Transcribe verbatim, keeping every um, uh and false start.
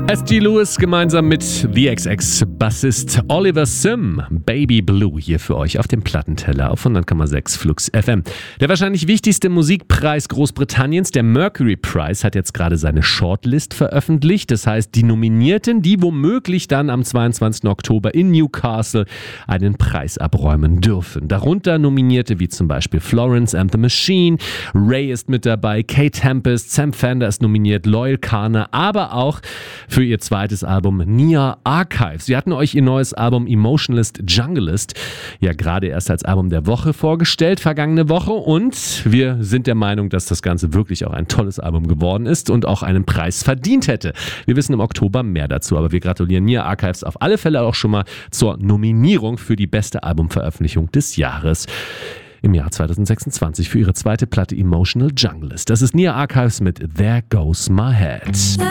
S G Lewis gemeinsam mit The X X-Bassist Oliver Sim. Baby Blue hier für euch auf dem Plattenteller auf hundert Komma sechs Flux F M. Der wahrscheinlich wichtigste Musikpreis Großbritanniens, der Mercury Prize, hat jetzt gerade seine Shortlist veröffentlicht. Das heißt, die Nominierten, die womöglich dann am zweiundzwanzigsten Oktober in Newcastle einen Preis abräumen dürfen. Darunter Nominierte wie zum Beispiel Florence and the Machine, Ray ist mit dabei, Kate Tempest, Sam Fender ist nominiert, Loyle Carner, aber auch für ihr zweites Album Nia Archives. Sie hatten euch ihr neues Album Emotionalist Junglist ja gerade erst als Album der Woche vorgestellt, vergangene Woche, und wir sind der Meinung, dass das Ganze wirklich auch ein tolles Album geworden ist und auch einen Preis verdient hätte. Wir wissen im Oktober mehr dazu, aber wir gratulieren Nia Archives auf alle Fälle auch schon mal zur Nominierung für die beste Albumveröffentlichung des Jahres im Jahr zweitausendsechsundzwanzig für ihre zweite Platte Emotional Junglist. Das ist Nia Archives mit There Goes My Head.